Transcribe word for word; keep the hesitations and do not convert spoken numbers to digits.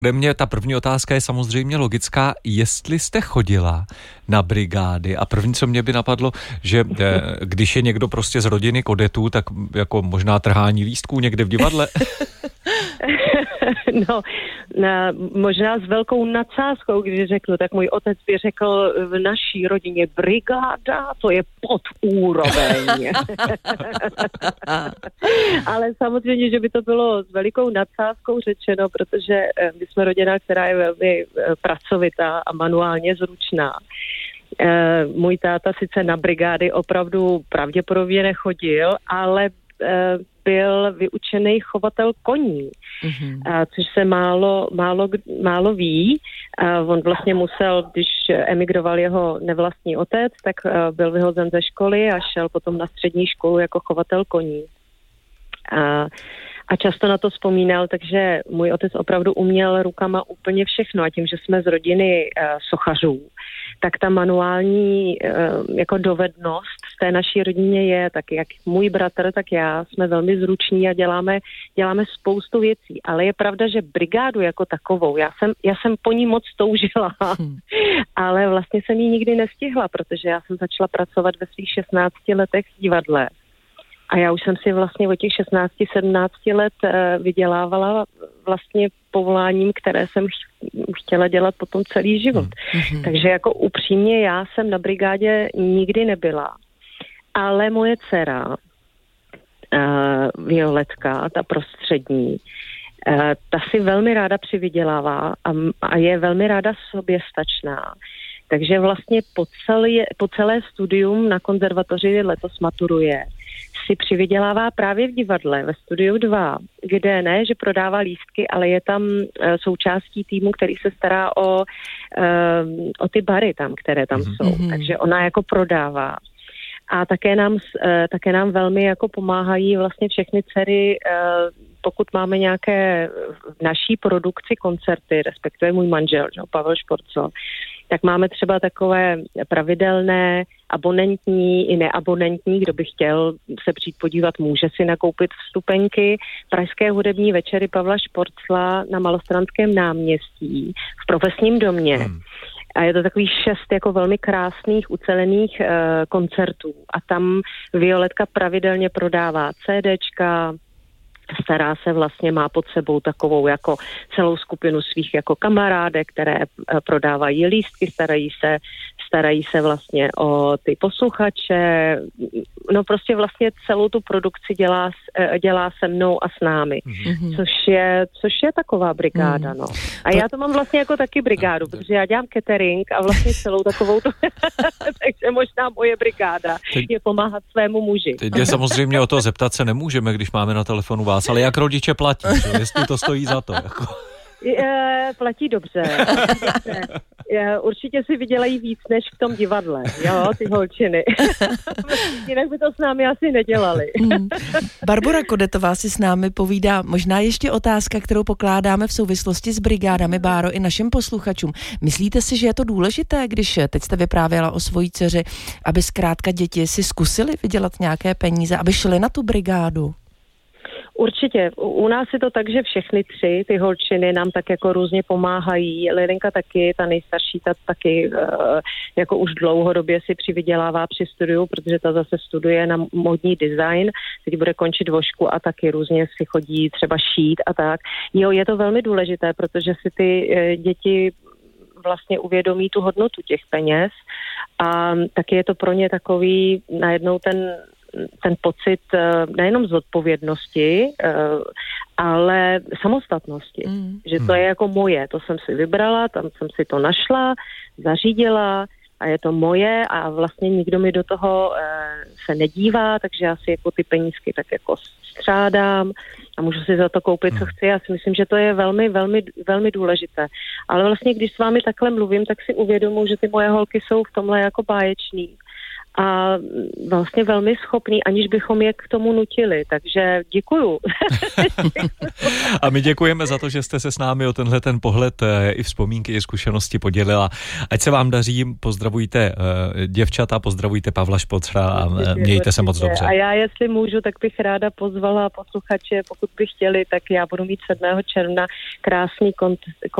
Ode mě ta první otázka je samozřejmě logická, jestli jste chodila na brigády a první, co mě by napadlo, že když je někdo prostě z rodiny kodetů, tak jako možná trhání lístků někde v divadle. No, na, možná s velkou nadsázkou, když řeknu, tak můj otec by řekl, v naší rodině brigáda, to je pod úroveň. Ale samozřejmě, že by to bylo s velikou nadsázkou řečeno, protože my jsme rodina, která je velmi pracovitá a manuálně zručná. Můj táta sice na brigády opravdu pravděpodobně nechodil, ale byl vyučený chovatel koní, mm-hmm. což se málo, málo, málo ví. On vlastně musel, když emigroval jeho nevlastní otec, tak byl vyhozen ze školy a šel potom na střední školu jako chovatel koní. A, a často na to vzpomínal, takže můj otec opravdu uměl rukama úplně všechno a tím, že jsme z rodiny uh, sochařů, tak ta manuální uh, jako dovednost v té naší rodině je, tak jak můj bratr, tak já jsme velmi zruční a děláme, děláme spoustu věcí, ale je pravda, že brigádu jako takovou, já jsem, já jsem po ní moc toužila, hmm. ale vlastně jsem ji nikdy nestihla, protože já jsem začala pracovat ve svých šestnácti letech v divadle. A já už jsem si vlastně od těch šestnácti sedmnácti let uh, vydělávala vlastně povoláním, které jsem ch- chtěla dělat potom celý život. Mm-hmm. Takže jako upřímně já jsem na brigádě nikdy nebyla. Ale moje dcera, uh, Violetka, ta prostřední, uh, ta si velmi ráda přivydělává a, a je velmi ráda soběstačná. Takže vlastně po celé, po celé studium na konzervatoři letos maturuje. Si přivydělává právě v divadle, ve studiu dva, kde ne, že prodává lístky, ale je tam uh, součástí týmu, který se stará o, uh, o ty bary tam, které tam mm-hmm. jsou. Takže ona jako prodává. A také nám, uh, také nám velmi jako pomáhají vlastně všechny dcery, uh, pokud máme nějaké v naší produkci koncerty, respektive můj manžel, že, Pavel Šporcov, tak máme třeba takové pravidelné abonentní i neabonentní, kdo by chtěl se přijít podívat, může si nakoupit vstupenky. Pražské hudební večery Pavla Šporcla na Malostranském náměstí v profesním domě. Hmm. A je to takový šest jako velmi krásných, ucelených uh, koncertů. A tam Violetka pravidelně prodává CDčka, stará se vlastně, má pod sebou takovou jako celou skupinu svých jako kamarádek, které e, prodávají lístky, starají se, starají se vlastně o ty posluchače, no prostě vlastně celou tu produkci dělá, e, dělá se mnou a s námi, mm-hmm. což je, což je taková brigáda, mm. no. A já to mám vlastně jako taky brigádu, protože já dělám catering a vlastně celou takovou tu, takže možná moje brigáda teď, je pomáhat svému muži. Teď je samozřejmě o to zeptat se nemůžeme, když máme na telefonu vás, ale jak rodiče platí, že? Jestli to stojí za to. Jako. Je, platí dobře. dobře. Je, určitě si vydělají víc než v tom divadle, jo, ty holčiny. Jinak by to s námi asi nedělali. Hmm. Barbora Kodetová si s námi povídá, možná ještě otázka, kterou pokládáme v souvislosti s brigádami, Báro, i našim posluchačům. Myslíte si, že je to důležité, když teď jste vyprávěla o svojí dceři, aby zkrátka děti si zkusili vydělat nějaké peníze, aby šly na tu brigádu? Určitě. U nás je to tak, že všechny tři ty holčiny nám tak jako různě pomáhají. Lidenka taky, ta nejstarší, ta taky jako už dlouhodobě si přivydělává při studiu, protože ta zase studuje na módní design, teď bude končit vošku a taky různě si chodí třeba šít a tak. Jo, je to velmi důležité, protože si ty děti vlastně uvědomí tu hodnotu těch peněz a taky je to pro ně takový najednou ten ten pocit nejenom zodpovědnosti, ale samostatnosti. Mm. Že to je jako moje, to jsem si vybrala, tam jsem si to našla, zařídila a je to moje a vlastně nikdo mi do toho se nedívá, takže já si jako ty penízky tak jako střádám a můžu si za to koupit, co chci. Já si myslím, že to je velmi, velmi, velmi důležité. Ale vlastně, když s vámi takhle mluvím, tak si uvědomuji, že ty moje holky jsou v tomhle jako báječní. a vlastně velmi schopný, aniž bychom je k tomu nutili. Takže děkuju. A my děkujeme za to, že jste se s námi o tenhle ten pohled i vzpomínky, i zkušenosti podělila. Ať se vám daří, pozdravujte děvčata, pozdravujte Pavla Špocra a mějte se moc dobře. A já, jestli můžu, tak bych ráda pozvala posluchače, pokud by chtěli, tak já budu mít sedmého června krásný koncert